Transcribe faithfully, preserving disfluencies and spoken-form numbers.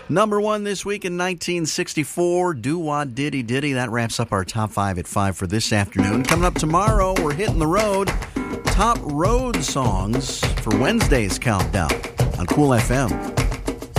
Number one this week in nineteen sixty-four, Do-Wah Diddy Diddy. That wraps up our top five at five for this afternoon. Coming up tomorrow, we're hitting the road. Top road songs for Wednesday's countdown on Cool F M.